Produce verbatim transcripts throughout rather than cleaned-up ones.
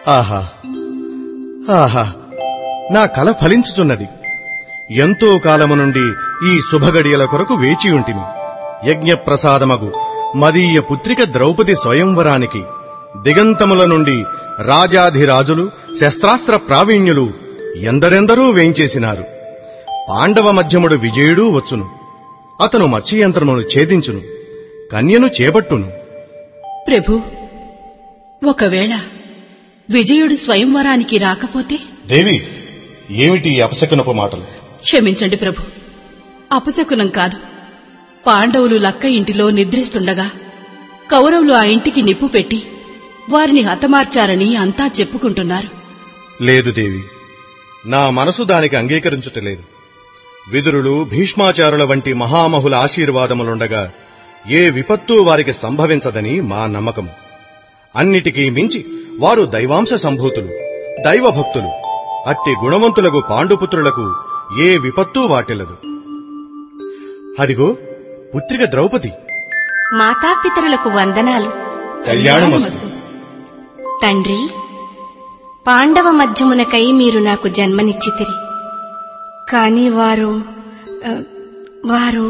ఆహా ఆహా నా కల ఫలించుచున్నది. ఎంతో కాలము నుండి ఈ శుభగడియల కొరకు వేచియుంటిమి. యజ్ఞప్రసాదమగు మదీయ పుత్రిక ద్రౌపది స్వయంవరానికి దిగంతముల నుండి రాజాధిరాజులు, శస్త్రాస్త్ర ప్రావీణ్యులు ఎందరెందరూ వేంచేసినారు. పాండవ మధ్యముడు విజయుడూ వచ్చును. అతను మత్స్యయంత్రమును ఛేదించును, కన్యను చేపట్టును. ప్రభు, ఒకవేళ విజయుడు స్వయంవరానికి రాకపోతే? దేవి, ఏమిటి అపశకునపు మాటలు? క్షమించండి ప్రభు, అపశకునం కాదు. పాండవులు లక్క ఇంటిలో నిద్రిస్తుండగా కౌరవులు ఆ ఇంటికి నిప్పు పెట్టి వారిని హతమార్చారని అంతా చెప్పుకుంటున్నారు. లేదు దేవి, నా మనసు దానికి అంగీకరించుటలేదు. విదురులు, భీష్మాచారుల వంటి మహామహుల ఆశీర్వాదములుండగా ఏ విపత్తు వారికి సంభవించదని మా నమ్మకం. అన్నిటికీ మించి వారు దైవాంశ సంభూతులు, దైవభక్తులు. అట్టి గుణవంతులకు పాండుపుత్రులకు ఏ విపత్తూ వాటిల్లదు. అదిగో పుత్రిక ద్రౌపది. మాతాపితరులకు వందనాలు. కళ్యాణమస్తు. తండ్రి, పాండవ మధ్యమునకై మీరు నాకు జన్మనిచ్చితిరి. కాని వారు వారు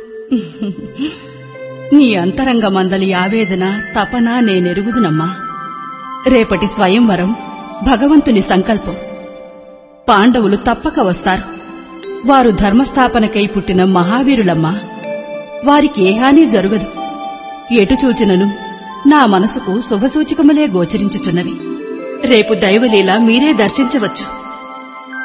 నీ అంతరంగమందలి ఆవేదన, తపన నేనెరుగుదునమ్మా. రేపటి స్వయంవరం భగవంతుని సంకల్పం. పాండవులు తప్పక వస్తారు. వారు ధర్మస్థాపనకై పుట్టిన మహావీరులమ్మా. వారికి ఏ హాని జరుగదు. ఎటు చూచినను నా మనసుకు శుభసూచకములే గోచరించుచున్నవి. రేపు దైవలీల మీరే దర్శించవచ్చు.